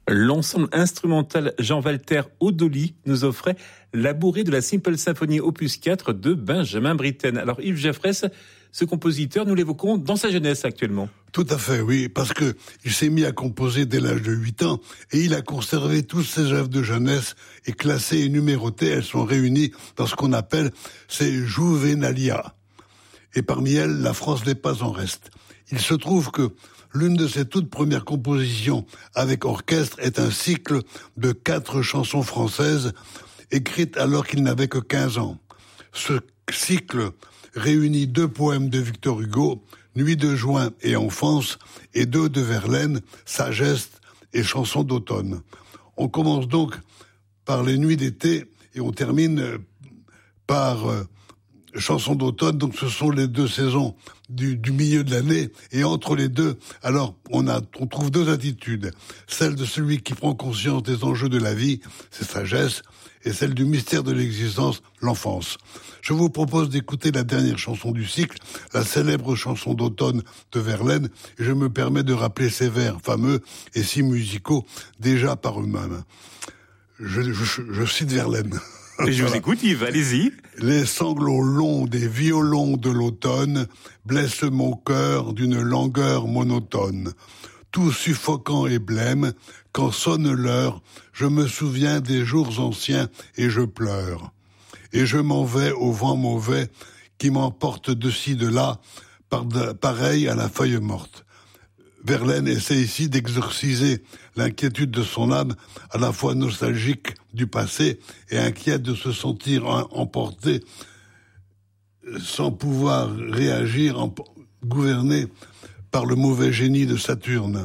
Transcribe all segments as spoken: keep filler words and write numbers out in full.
L'ensemble instrumental Jean-Walter Odoli nous offrait la bourrée de la Simple Symphony opus quatre de Benjamin Britten. Alors Yves Geffresse, ce compositeur, nous l'évoquons dans sa jeunesse actuellement. Tout à fait, oui, parce que il s'est mis à composer dès l'âge de huit ans et il a conservé toutes ses œuvres de jeunesse et classées et numérotées. Elles sont réunies dans ce qu'on appelle ces Juvenalia. Et parmi elles, la France n'est pas en reste. Il se trouve que l'une de ses toutes premières compositions avec orchestre est un cycle de quatre chansons françaises écrites alors qu'il n'avait que quinze ans. Ce cycle réunit deux poèmes de Victor Hugo, Nuit de juin et Enfance, et deux de Verlaine, Sagesse et Chansons d'automne. On commence donc par les Nuits d'été et on termine par euh, Chansons d'automne, donc ce sont les deux saisons du, du milieu de l'année, et entre les deux, alors on a, on trouve deux attitudes. Celle de celui qui prend conscience des enjeux de la vie, c'est Sagesse, et celle du mystère de l'existence, l'enfance. Je vous propose d'écouter la dernière chanson du cycle, la célèbre chanson d'automne de Verlaine, et je me permets de rappeler ces vers fameux et si musicaux déjà par eux-mêmes. Je, je, je cite Verlaine. Et je vous écoute Yves, allez-y. Les sanglots longs des violons de l'automne blessent mon cœur d'une langueur monotone. Tout suffocant et blême, quand sonne l'heure, je me souviens des jours anciens et je pleure. Et je m'en vais au vent mauvais qui m'emporte de ci de là, par de, pareil à la feuille morte. Verlaine essaie ici d'exorciser l'inquiétude de son âme, à la fois nostalgique du passé et inquiète de se sentir emporté sans pouvoir réagir, gouverné par le mauvais génie de Saturne.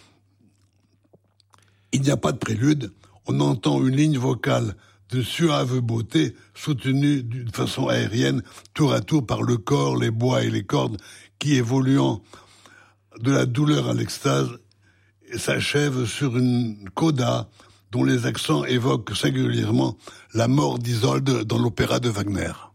Il n'y a pas de prélude, on entend une ligne vocale de suave beauté soutenue d'une façon aérienne, tour à tour par le corps, les bois et les cordes qui, évoluant de la douleur à l'extase, s'achève sur une coda dont les accents évoquent singulièrement la mort d'Isolde dans l'opéra de Wagner.